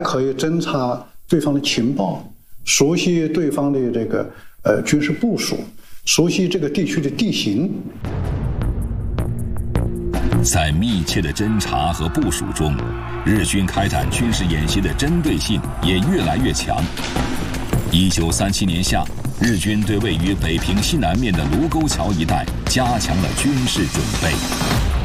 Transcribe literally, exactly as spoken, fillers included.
可以侦查对方的情报，熟悉对方的这个呃军事部署，熟悉这个地区的地形。 在密切的侦察和部署中，日军开展军事演习的针对性也越来越强。一九三七年夏，日军对位于北平西南面的卢沟桥一带加强了军事准备。